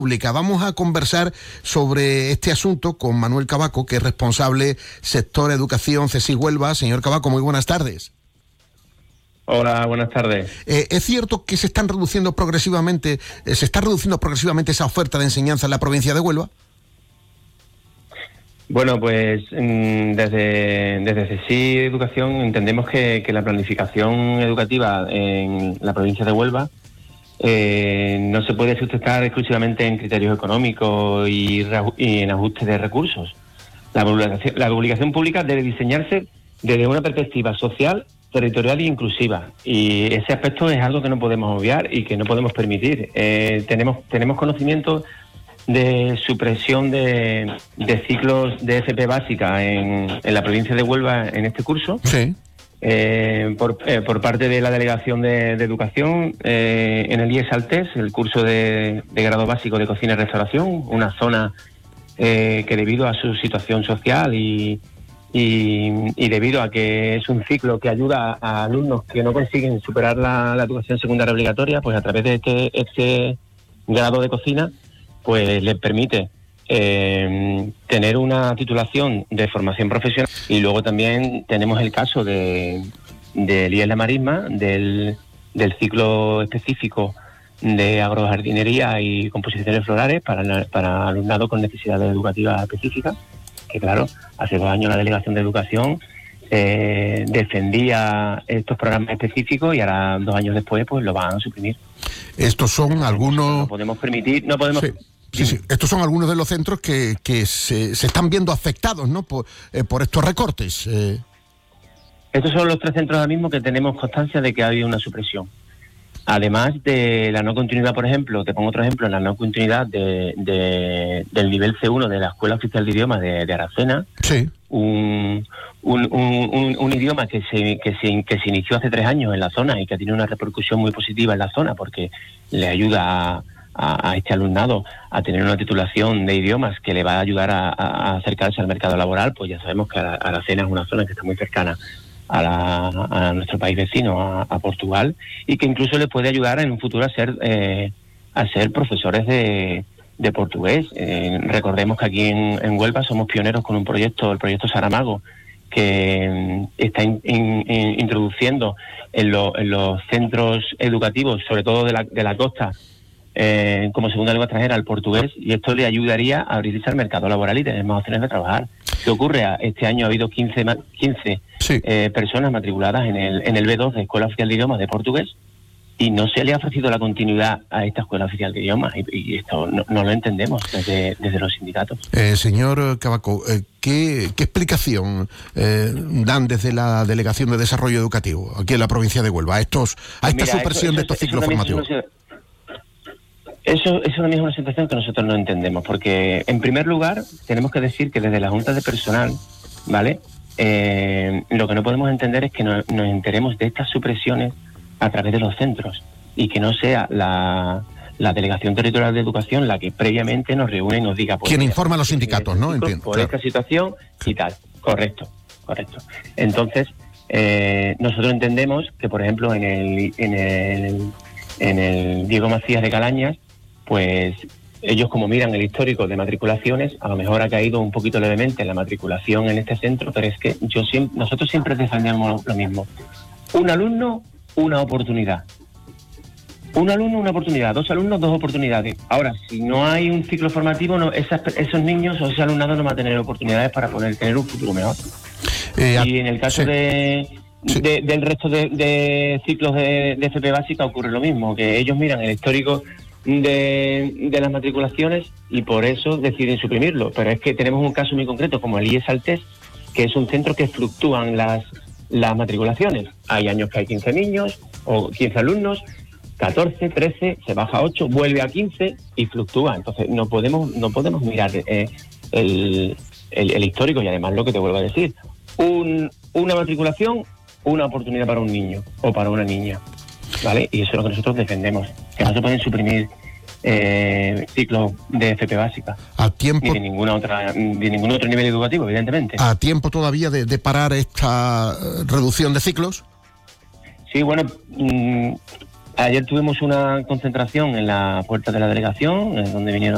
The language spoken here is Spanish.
Pública. Vamos a conversar sobre este asunto con Manuel Cavaco, que es responsable sector educación CSIC Huelva. Señor Cavaco, muy buenas tardes. Hola, buenas tardes. ¿Es cierto que se está reduciendo progresivamente esa oferta de enseñanza en la provincia de Huelva? Bueno, pues desde CSIC Educación entendemos que la planificación educativa en la provincia de Huelva no se puede sustentar exclusivamente en criterios económicos y en ajuste de recursos. La obligación pública debe diseñarse desde una perspectiva social, territorial e inclusiva. Y ese aspecto es algo que no podemos obviar y que no podemos permitir. Tenemos conocimiento de supresión de ciclos de FP básica en la provincia de Huelva en este curso. Sí. Por parte de la Delegación de Educación en el IES Altés, el curso de grado básico de cocina y restauración, una zona que debido a su situación social y debido a que es un ciclo que ayuda a alumnos que no consiguen superar la educación secundaria obligatoria, pues a través de este grado de cocina, pues les permite tener una titulación de formación profesional. Y luego también tenemos el caso del IES La Marisma, del ciclo específico de agrojardinería y composiciones florales para alumnado con necesidades educativas específicas, que claro, hace 2 años la Delegación de Educación defendía estos programas específicos y ahora 2 años después pues lo van a suprimir. Estos son algunos... No podemos permitir, no podemos... Sí. Estos son algunos de los centros que se están viendo afectados, ¿no?, por estos recortes. Estos son los 3 centros ahora mismo que tenemos constancia de que ha habido una supresión. Además de la no continuidad, por ejemplo, te pongo otro ejemplo, la no continuidad del nivel C1 de la Escuela Oficial de Idiomas de Aracena. Sí. Un idioma que se inició hace 3 años en la zona y que tiene una repercusión muy positiva en la zona porque le ayuda a este alumnado a tener una titulación de idiomas que le va a ayudar a acercarse al mercado laboral. Pues ya sabemos que Aracena es una zona que está muy cercana a nuestro país vecino, a Portugal, y que incluso le puede ayudar en un futuro a ser profesores de portugués. Recordemos que aquí en Huelva somos pioneros con el proyecto Saramago, que está introduciendo en los centros educativos, sobre todo de la costa, como segunda lengua extranjera el portugués, y esto le ayudaría a abrirse al mercado laboral y tener más opciones de trabajar. ¿Qué ocurre? Este año ha habido 15 personas matriculadas en el B2 de Escuela Oficial de Idiomas de Portugués y no se le ha ofrecido la continuidad a esta Escuela Oficial de Idiomas y esto no lo entendemos desde los sindicatos. Señor Cavaco, ¿qué explicación dan desde la Delegación de Desarrollo Educativo aquí en la provincia de Huelva a esta supresión de estos ciclos formativos? Eso es una situación que nosotros no entendemos, porque en primer lugar tenemos que decir que desde la Junta de Personal, ¿vale?, lo que no podemos entender es que nos enteremos de estas supresiones a través de los centros y que no sea la Delegación Territorial de Educación la que previamente nos reúne y nos diga... Pues, quien informa a los sindicatos, ¿no? Entiendo. Por esta situación y tal. Correcto. Entonces, nosotros entendemos que, por ejemplo, en el Diego Macías de Calañas, pues ellos, como miran el histórico de matriculaciones, a lo mejor ha caído un poquito levemente la matriculación en este centro, pero es que nosotros siempre defendemos lo mismo. Un alumno, una oportunidad. Un alumno, una oportunidad. 2 alumnos, 2 oportunidades. Ahora, si no hay un ciclo formativo, esos niños o ese alumnado no va a tener oportunidades para poder tener un futuro mejor. Y en el caso del resto de ciclos de FP básica ocurre lo mismo, que ellos miran el histórico de las matriculaciones y por eso deciden suprimirlo. Pero es que tenemos un caso muy concreto como el IES Altés, que es un centro que fluctúan las matriculaciones. Hay años que hay 15 niños o 15 alumnos, 14, 13, se baja a 8, vuelve a 15 y fluctúa. Entonces no podemos mirar el histórico. Y además, lo que te vuelvo a decir, una matriculación, una oportunidad para un niño o para una niña, ¿vale? Y eso es lo que nosotros defendemos, que no se pueden suprimir ciclos de FP básica a tiempo, ni de ningún otro nivel educativo, evidentemente. ¿A tiempo todavía de parar esta reducción de ciclos? Sí, bueno, ayer tuvimos una concentración en la puerta de la delegación, donde vinieron